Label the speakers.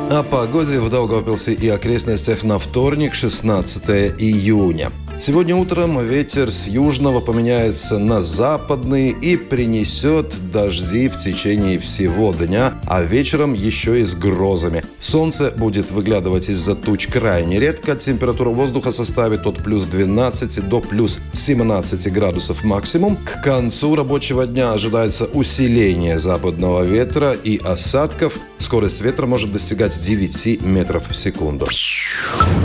Speaker 1: О погоде в Даугавпилсе и окрестностях на вторник, 16 июня. Сегодня утром ветер с южного поменяется на западный и принесет дожди в течение всего дня, а вечером еще и с грозами. Солнце будет выглядывать из-за туч крайне редко. Температура воздуха составит от плюс 12 до плюс 17 градусов максимум. К концу рабочего дня ожидается усиление западного ветра и осадков. Скорость ветра может достигать 9 метров в секунду.